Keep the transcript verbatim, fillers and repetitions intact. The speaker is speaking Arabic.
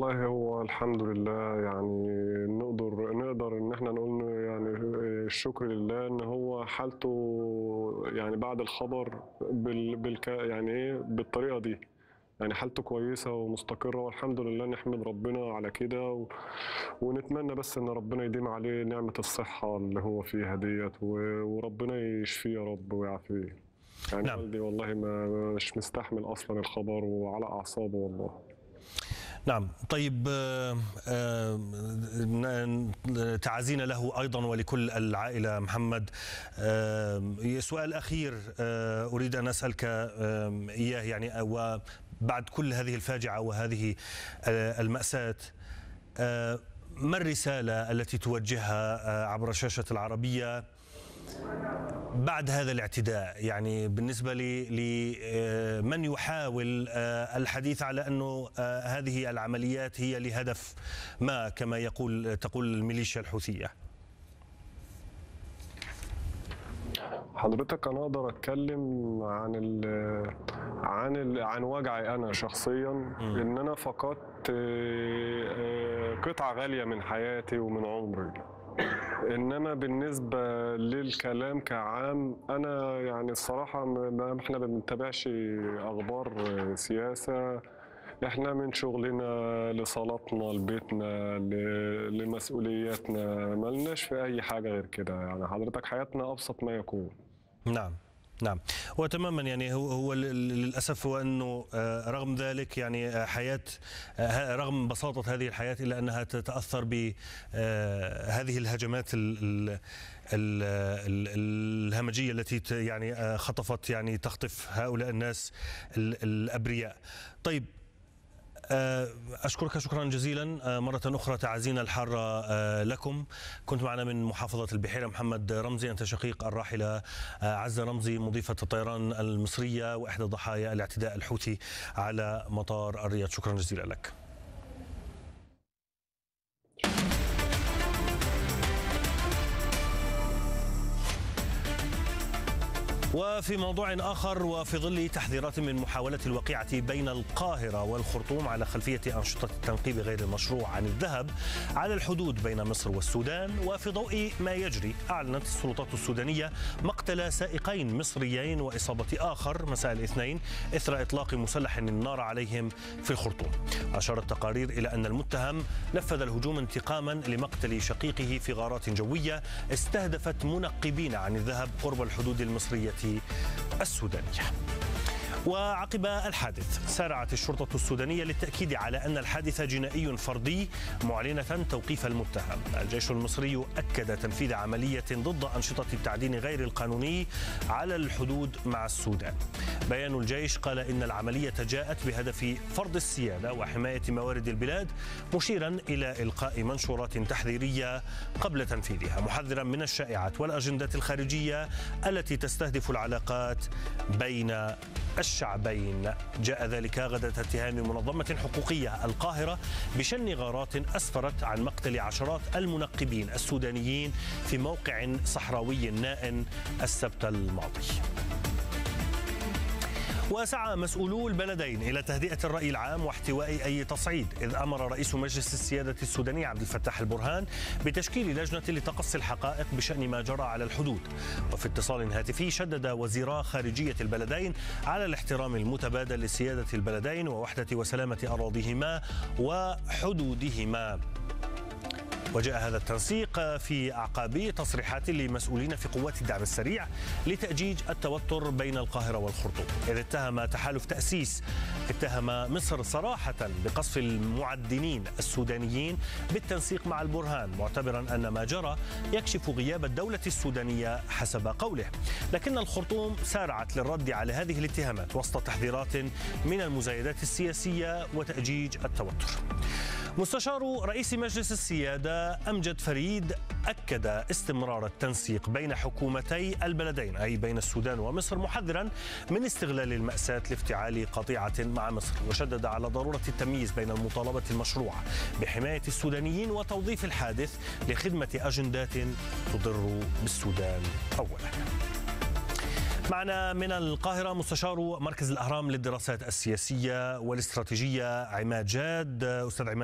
والله هو الحمد لله يعني نقدر نقدر ان احنا نقول إنه يعني الشكر لله ان هو حالته يعني بعد الخبر بال بالك يعني ايه بالطريقه دي. يعني حالته كويسه ومستقره والحمد لله، نحمد ربنا على كده و... ونتمنى بس ان ربنا يديم عليه نعمه الصحه اللي هو فيها ديت و... وربنا يشفيه يا رب ويعافيه. يعني نعم. والدي والله ما مش مستحمل اصلا الخبر وعلى اعصابه والله. نعم. طيب، آه، آه، تعازينا له أيضا ولكل العائلة محمد. آه، سؤال أخير آه، أريد أن أسألك آه، إياه، يعني وبعد كل هذه الفاجعة وهذه آه، المأساة، آه، ما الرسالة التي توجهها آه، عبر شاشة العربية بعد هذا الاعتداء؟ يعني بالنسبة لمن يحاول الحديث على أنه هذه العمليات هي لهدف ما، كما يقول تقول الميليشيا الحوثية. حضرتك انا اقدر اتكلم عن ال عن ال عن وجعي انا شخصيا، م. ان انا فقدت قطعة غالية من حياتي ومن عمري. انما بالنسبة للكلام كعام، انا يعني الصراحة ما احنا ما بنتابعش اخبار سياسة. احنا من شغلنا لصلاتنا لبيتنا لمسؤولياتنا، ملناش في اي حاجة غير كده. يعني حضرتك حياتنا ابسط ما يكون. نعم نعم، وتماما. يعني هو هو للاسف هو انه رغم ذلك يعني حياه، رغم بساطه هذه الحياه، الا انها تتاثر بهذه الهجمات الهمجيه التي يعني خطفت يعني تخطف هؤلاء الناس الابرياء. طيب، أشكرك شكرا جزيلا مرة أخرى، تعازينا الحارة لكم. كنت معنا من محافظة البحيرة محمد رمزي، أنت شقيق الراحلة عزة رمزي مضيفة الطيران المصرية وإحدى ضحايا الاعتداء الحوثي على مطار الرياض. شكرا جزيلا لك. وفي موضوع آخر، وفي ظل تحذيرات من محاولة الوقيعة بين القاهرة والخرطوم على خلفية أنشطة التنقيب غير المشروع عن الذهب على الحدود بين مصر والسودان، وفي ضوء ما يجري، أعلنت السلطات السودانية مقتل سائقين مصريين وإصابة آخر مساء الاثنين إثر إطلاق مسلح النار عليهم في الخرطوم. أشارت تقارير إلى أن المتهم نفذ الهجوم انتقاما لمقتل شقيقه في غارات جوية استهدفت منقبين عن الذهب قرب الحدود المصرية السودانية. وعقب الحادث سارعت الشرطة السودانية للتأكيد على أن الحادث جنائي فردي، معلنة توقيف المتهم. الجيش المصري أكد تنفيذ عملية ضد أنشطة التعدين غير القانوني على الحدود مع السودان. بيان الجيش قال إن العملية جاءت بهدف فرض السيادة وحماية موارد البلاد، مشيرا إلى إلقاء منشورات تحذيرية قبل تنفيذها، محذرا من الشائعات والأجندات الخارجية التي تستهدف العلاقات بين الشعبين. جاء ذلك غدا اتهام منظمة حقوقية القاهرة بشن غارات أسفرت عن مقتل عشرات المنقبين السودانيين في موقع صحراوي نائٍ السبت الماضي. وسعى مسؤولو البلدين إلى تهدئة الرأي العام واحتواء أي تصعيد، إذ أمر رئيس مجلس السيادة السوداني عبد الفتاح البرهان بتشكيل لجنة لتقصي الحقائق بشأن ما جرى على الحدود. وفي اتصال هاتفي شدد وزيرا خارجية البلدين على الاحترام المتبادل لسيادة البلدين ووحدة وسلامة أراضيهما وحدودهما. وجاء هذا التنسيق في أعقاب تصريحات لمسؤولين في قوات الدعم السريع لتأجيج التوتر بين القاهرة والخرطوم، إذ اتهم تحالف تأسيس اتهم مصر صراحة بقصف المعدنين السودانيين بالتنسيق مع البرهان، معتبرا أن ما جرى يكشف غياب الدولة السودانية حسب قوله. لكن الخرطوم سارعت للرد على هذه الاتهامات وسط تحذيرات من المزايدات السياسية وتأجيج التوتر. مستشار رئيس مجلس السيادة أمجد فريد أكد استمرار التنسيق بين حكومتي البلدين، أي بين السودان ومصر، محذرا من استغلال المأساة لافتعال قطيعة مع مصر، وشدد على ضرورة التمييز بين المطالبة المشروعة بحماية السودانيين وتوظيف الحادث لخدمة أجندات تضر بالسودان أولا. معنا من القاهرة مستشار مركز الأهرام للدراسات السياسية والاستراتيجية عماد جاد. أستاذ عماد،